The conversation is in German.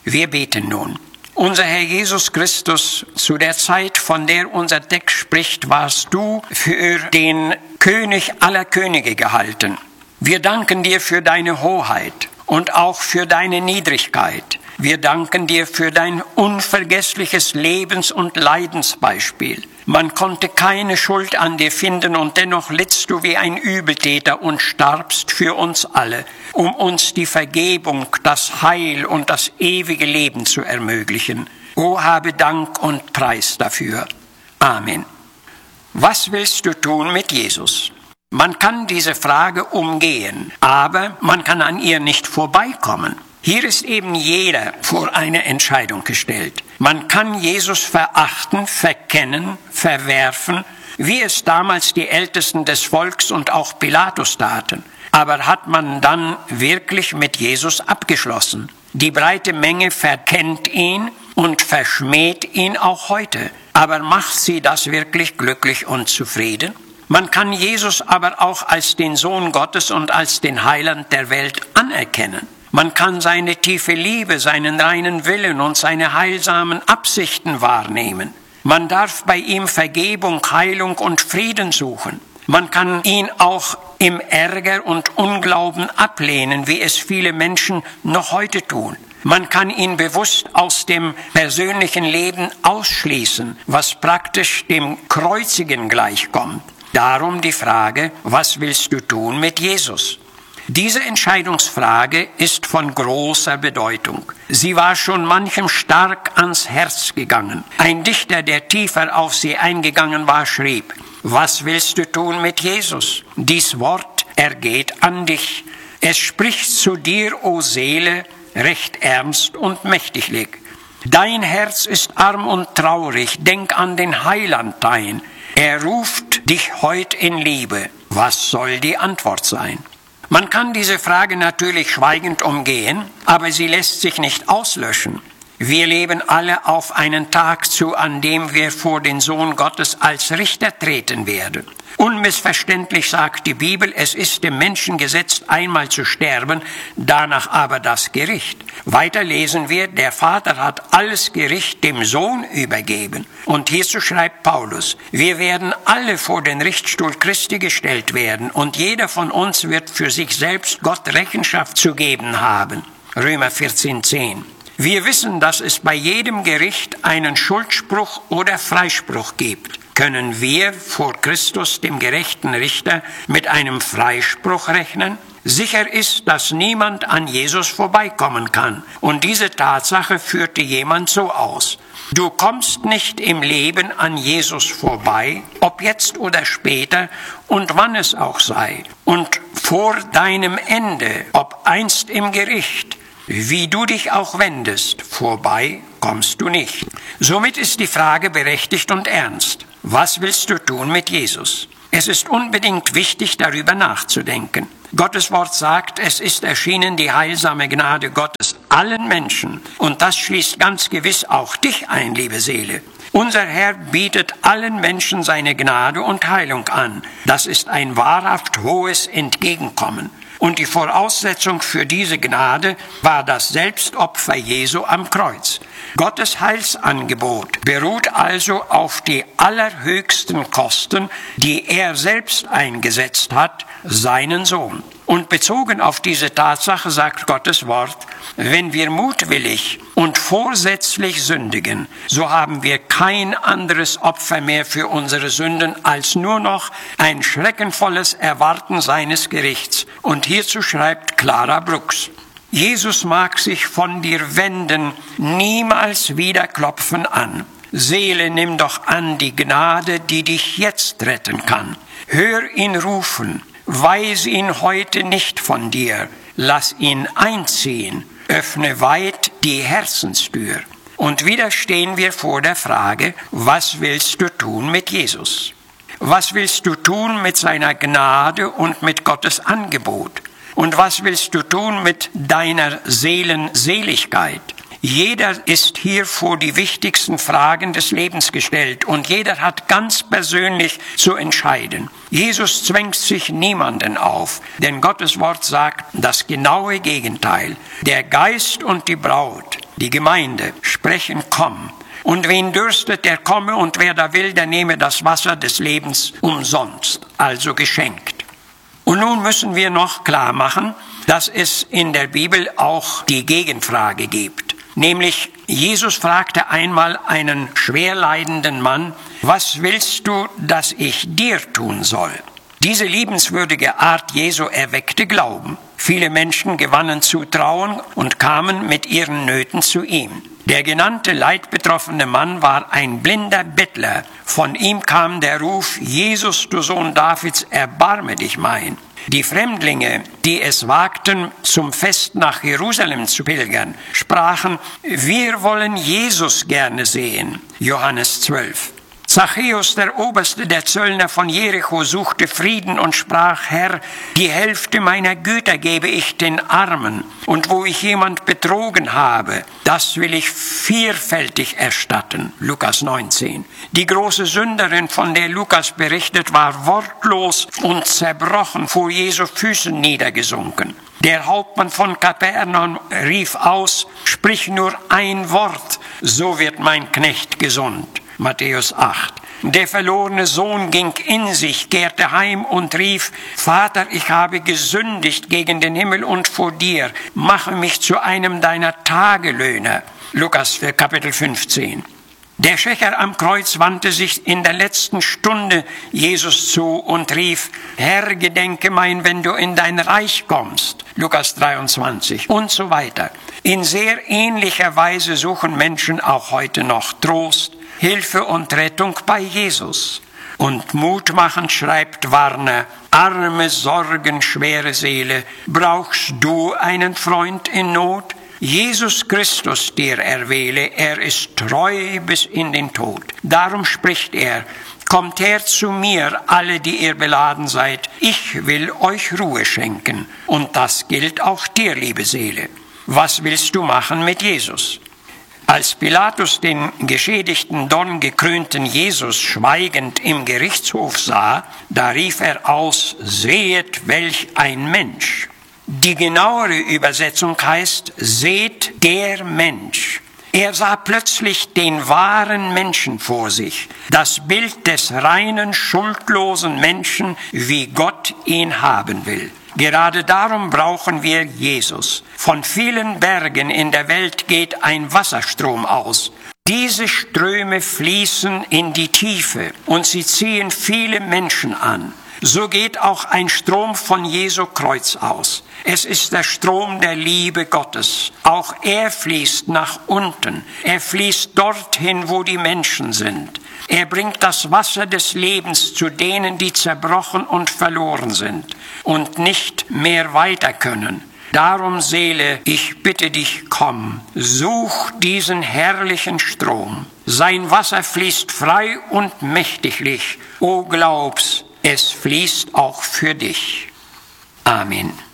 Wir beten nun. Unser Herr Jesus Christus, zu der Zeit, von der unser Text spricht, warst du für den König aller Könige gehalten. Wir danken dir für deine Hoheit und auch für deine Niedrigkeit. Wir danken dir für dein unvergessliches Lebens- und Leidensbeispiel. Man konnte keine Schuld an dir finden und dennoch littst du wie ein Übeltäter und starbst für uns alle, um uns die Vergebung, das Heil und das ewige Leben zu ermöglichen. O, habe Dank und Preis dafür. Amen. Was willst du tun mit Jesus? Man kann diese Frage umgehen, aber man kann an ihr nicht vorbeikommen. Hier ist eben jeder vor eine Entscheidung gestellt. Man kann Jesus verachten, verkennen, verwerfen, wie es damals die Ältesten des Volks und auch Pilatus taten. Aber hat man dann wirklich mit Jesus abgeschlossen? Die breite Menge verkennt ihn und verschmäht ihn auch heute. Aber macht sie das wirklich glücklich und zufrieden? Man kann Jesus aber auch als den Sohn Gottes und als den Heiland der Welt anerkennen. Man kann seine tiefe Liebe, seinen reinen Willen und seine heilsamen Absichten wahrnehmen. Man darf bei ihm Vergebung, Heilung und Frieden suchen. Man kann ihn auch im Ärger und Unglauben ablehnen, wie es viele Menschen noch heute tun. Man kann ihn bewusst aus dem persönlichen Leben ausschließen, was praktisch dem Kreuzigen gleichkommt. Darum die Frage, was willst du tun mit Jesus? Diese Entscheidungsfrage ist von großer Bedeutung. Sie war schon manchem stark ans Herz gegangen. Ein Dichter, der tiefer auf sie eingegangen war, schrieb: Was willst du tun mit Jesus? Dies Wort ergeht an dich. Es spricht zu dir, o Seele, recht ernst und mächtiglich. Dein Herz ist arm und traurig, denk an den Heiland dein. Er ruft dich heut in Liebe. Was soll die Antwort sein? Man kann diese Frage natürlich schweigend umgehen, aber sie lässt sich nicht auslöschen. Wir leben alle auf einen Tag zu, an dem wir vor den Sohn Gottes als Richter treten werden. Unmissverständlich sagt die Bibel, es ist dem Menschen gesetzt, einmal zu sterben, danach aber das Gericht. Weiter lesen wir, der Vater hat alles Gericht dem Sohn übergeben. Und hierzu schreibt Paulus, wir werden alle vor den Richtstuhl Christi gestellt werden und jeder von uns wird für sich selbst Gott Rechenschaft zu geben haben. Römer 14,10. Wir wissen, dass es bei jedem Gericht einen Schuldspruch oder Freispruch gibt. Können wir vor Christus, dem gerechten Richter, mit einem Freispruch rechnen? Sicher ist, dass niemand an Jesus vorbeikommen kann. Und diese Tatsache führte jemand so aus: Du kommst nicht im Leben an Jesus vorbei, ob jetzt oder später und wann es auch sei. Und vor deinem Ende, ob einst im Gericht, wie du dich auch wendest, vorbei kommst du nicht. Somit ist die Frage berechtigt und ernst. Was willst du tun mit Jesus? Es ist unbedingt wichtig, darüber nachzudenken. Gottes Wort sagt, es ist erschienen die heilsame Gnade Gottes allen Menschen. Und das schließt ganz gewiss auch dich ein, liebe Seele. Unser Herr bietet allen Menschen seine Gnade und Heilung an. Das ist ein wahrhaft hohes Entgegenkommen. Und die Voraussetzung für diese Gnade war das Selbstopfer Jesu am Kreuz. Gottes Heilsangebot beruht also auf die allerhöchsten Kosten, die er selbst eingesetzt hat, seinen Sohn. Und bezogen auf diese Tatsache sagt Gottes Wort, wenn wir mutwillig und vorsätzlich sündigen, so haben wir kein anderes Opfer mehr für unsere Sünden als nur noch ein schreckenvolles Erwarten seines Gerichts. Und hierzu schreibt Clara Brooks: Jesus mag sich von dir wenden, niemals wieder klopfen an. Seele, nimm doch an die Gnade, die dich jetzt retten kann. Hör ihn rufen, weise ihn heute nicht von dir, lass ihn einziehen, öffne weit die Herzenstür. Und wieder stehen wir vor der Frage, was willst du tun mit Jesus? Was willst du tun mit seiner Gnade und mit Gottes Angebot? Und was willst du tun mit deiner Seelenseligkeit? Jeder ist hier vor die wichtigsten Fragen des Lebens gestellt und jeder hat ganz persönlich zu entscheiden. Jesus zwängt sich niemanden auf, denn Gottes Wort sagt das genaue Gegenteil. Der Geist und die Braut, die Gemeinde, sprechen, komm. Und wen dürstet, der komme, und wer da will, der nehme das Wasser des Lebens umsonst, also geschenkt. Und nun müssen wir noch klar machen, dass es in der Bibel auch die Gegenfrage gibt. Nämlich, Jesus fragte einmal einen schwerleidenden Mann, was willst du, dass ich dir tun soll? Diese liebenswürdige Art Jesu erweckte Glauben. Viele Menschen gewannen Zutrauen und kamen mit ihren Nöten zu ihm. Der genannte leidbetroffene Mann war ein blinder Bettler. Von ihm kam der Ruf, Jesus, du Sohn Davids, erbarme dich mein. Die Fremdlinge, die es wagten, zum Fest nach Jerusalem zu pilgern, sprachen, wir wollen Jesus gerne sehen. Johannes 12. Zachäus, der Oberste der Zöllner von Jericho, suchte Frieden und sprach, Herr, die Hälfte meiner Güter gebe ich den Armen, und wo ich jemand betrogen habe, das will ich vierfältig erstatten. Lukas 19. Die große Sünderin, von der Lukas berichtet, war wortlos und zerbrochen vor Jesu Füßen niedergesunken. Der Hauptmann von Kapernaum rief aus, sprich nur ein Wort, so wird mein Knecht gesund. Matthäus 8. Der verlorene Sohn ging in sich, kehrte heim und rief, Vater, ich habe gesündigt gegen den Himmel und vor dir, mache mich zu einem deiner Tagelöhner. Lukas Kapitel 15. Der Schächer am Kreuz wandte sich in der letzten Stunde Jesus zu und rief, Herr, gedenke mein, wenn du in dein Reich kommst. Lukas 23 und so weiter. In sehr ähnlicher Weise suchen Menschen auch heute noch Trost, Hilfe und Rettung bei Jesus. Und mutmachend schreibt Warner, arme, sorgenschwere Seele, brauchst du einen Freund in Not? Jesus Christus dir erwähle, er ist treu bis in den Tod. Darum spricht er, kommt her zu mir, alle, die ihr beladen seid, ich will euch Ruhe schenken. Und das gilt auch dir, liebe Seele. Was willst du machen mit Jesus? Als Pilatus den geschädigten, dorngekrönten Jesus schweigend im Gerichtshof sah, da rief er aus, sehet, welch ein Mensch. Die genauere Übersetzung heißt, seht der Mensch. Er sah plötzlich den wahren Menschen vor sich, das Bild des reinen, schuldlosen Menschen, wie Gott ihn haben will. Gerade darum brauchen wir Jesus. Von vielen Bergen in der Welt geht ein Wasserstrom aus. Diese Ströme fließen in die Tiefe und sie ziehen viele Menschen an. So geht auch ein Strom von Jesu Kreuz aus. Es ist der Strom der Liebe Gottes. Auch er fließt nach unten. Er fließt dorthin, wo die Menschen sind. Er bringt das Wasser des Lebens zu denen, die zerbrochen und verloren sind und nicht mehr weiter können. Darum, Seele, ich bitte dich, komm, such diesen herrlichen Strom. Sein Wasser fließt frei und mächtiglich. O glaub's, es fließt auch für dich. Amen.